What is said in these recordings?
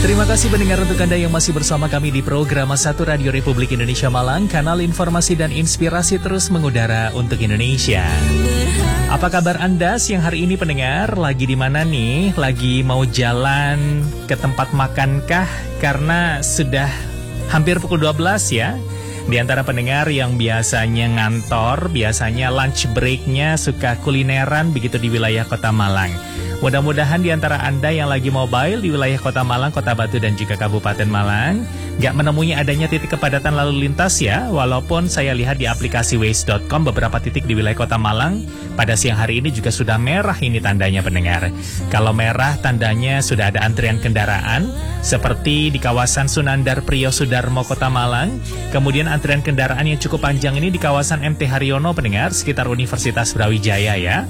Terima kasih pendengar untuk Anda yang masih bersama kami di program 1 Radio Republik Indonesia Malang, kanal informasi dan inspirasi terus mengudara untuk Indonesia. Apa kabar Anda siang hari ini pendengar? Lagi di mana nih? Lagi mau jalan ke tempat makankah? Karena sudah hampir pukul 12 ya. Di antara pendengar yang biasanya ngantor, biasanya lunch break-nya suka kulineran begitu di wilayah Kota Malang. Mudah-mudahan di antara Anda yang lagi mobile di wilayah Kota Malang, Kota Batu dan juga Kabupaten Malang nggak menemui adanya titik kepadatan lalu lintas ya. Walaupun saya lihat di aplikasi Waze.com beberapa titik di wilayah Kota Malang pada siang hari ini juga sudah merah ini tandanya pendengar. Kalau merah tandanya sudah ada antrian kendaraan seperti di kawasan Sunandar Priyo Sudarmo Kota Malang. Kemudian antrian kendaraan yang cukup panjang ini di kawasan MT Haryono pendengar sekitar Universitas Brawijaya ya.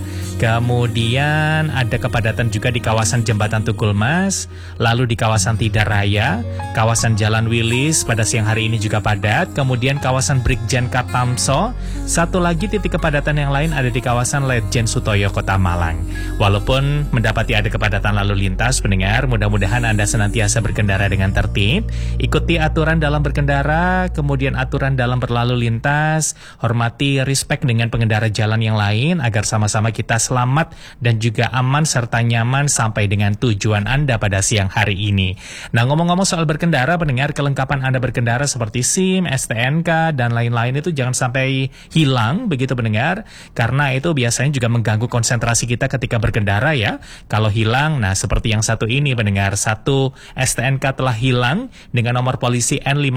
Kemudian ada kepadatan juga di kawasan Jembatan Tukul Mas, lalu di kawasan Tidar Raya, kawasan Jalan Wilis pada siang hari ini juga padat, kemudian kawasan Brigjen Katamso, satu lagi titik kepadatan yang lain ada di kawasan Ledjen Sutoyo Kota Malang. Walaupun mendapati ada kepadatan lalu lintas pendengar, mudah-mudahan Anda senantiasa berkendara dengan tertib, ikuti aturan dalam berkendara, kemudian aturan dalam berlalu lintas, hormati respect dengan pengendara jalan yang lain agar sama-sama kita selamat dan juga aman serta nyaman sampai dengan tujuan Anda pada siang hari ini. Nah, ngomong-ngomong soal berkendara, pendengar, kelengkapan Anda berkendara seperti SIM, STNK, dan lain-lain itu jangan sampai hilang, begitu pendengar, karena itu biasanya juga mengganggu konsentrasi kita ketika berkendara ya. Kalau hilang, nah seperti yang satu ini pendengar, satu STNK telah hilang dengan nomor polisi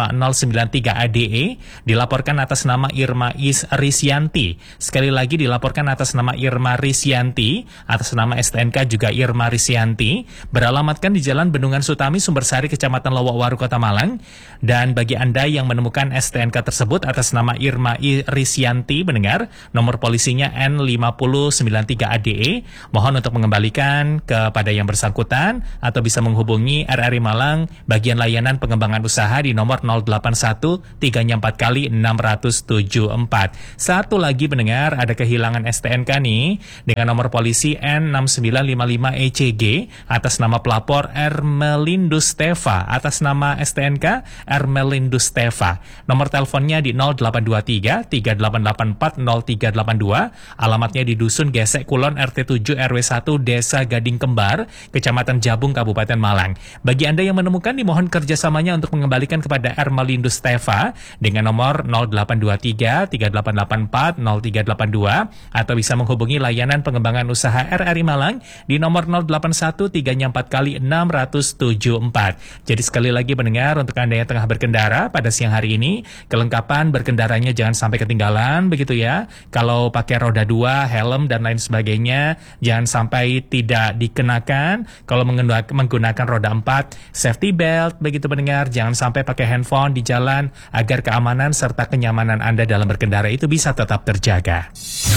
N5093ADE, dilaporkan atas nama Irma Risyanti. Sekali lagi dilaporkan atas nama Irma Risyanti, atas nama STNK juga Irma Risyanti, beralamatkan di Jalan Bendungan Sutami, Sumbersari, Kecamatan Lowokwaru, Kota Malang. Dan bagi Anda yang menemukan STNK tersebut atas nama Irma Risyanti, mendengar nomor polisinya N5093ADE, mohon untuk mengembalikan kepada yang bersangkutan atau bisa menghubungi RRI Malang bagian layanan pengembangan usaha di nomor 081 3 kali 674. Satu lagi pendengar, ada kehilangan STNK nih dengan nomor polisi N6955ECG atas nama pelapor Ermelindus Teva, atas nama STNK Ermelindus Teva. Nomor teleponnya di 0823 3884 0382, alamatnya di Dusun Gesek Kulon RT 7 RW 1 Desa Gading Kembar, Kecamatan Jabung, Kabupaten Malang. Bagi Anda yang menemukan, dimohon kerjasamanya untuk mengembalikan kepada Ermelindus Teva dengan nomor 0823 3884 0382 atau bisa menghubungi layanan pengembangan usaha RRI Malang di nomor 081 3 kali 674. Jadi sekali lagi pendengar, untuk Anda yang tengah berkendara pada siang hari ini, kelengkapan berkendaranya jangan sampai ketinggalan begitu ya. Kalau pakai roda 2, helm dan lain sebagainya jangan sampai tidak dikenakan. Kalau menggunakan roda 4, safety belt begitu pendengar, jangan sampai pakai handphone di jalan agar keamanan serta kenyamanan Anda dalam berkendara itu bisa tetap terjaga.